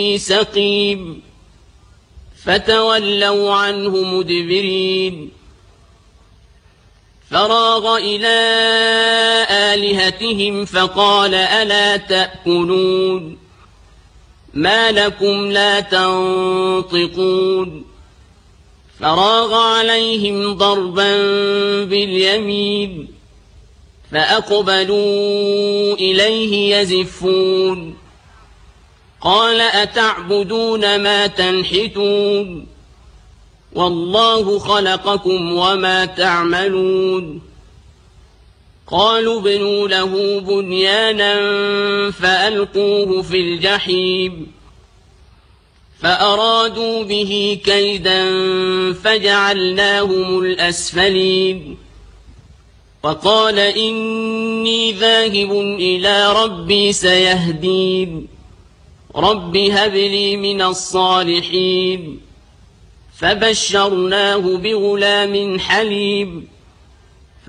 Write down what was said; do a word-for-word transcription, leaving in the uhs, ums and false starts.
سقيم فتولوا عنه مدبرين فراغ إلى آلهتهم فقال ألا تأكلون ما لكم لا تنطقون فراغ عليهم ضربا باليمين فأقبلوا إليه يزفون قال أتعبدون ما تنحتون والله خلقكم وما تعملون قالوا ابنوا له بنيانا فألقوه في الجحيم فأرادوا به كيدا فجعلناهم الأسفلين وقال إني ذاهب إلى ربي سيهدين رب هب لي من الصالحين فبشرناه بغلام حليم